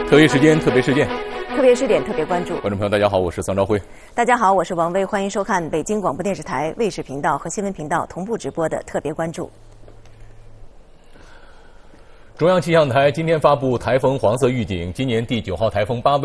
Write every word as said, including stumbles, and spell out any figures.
特别时间，特别事件， 特别试点，特别关注。 观众朋友，大家好，我是桑昭辉。 大家好，我是王威，欢迎收看北京广播电视台卫视频道和新闻频道同步直播的特别关注。 中央气象台今天发布台风黄色预警，今年第九号台风巴威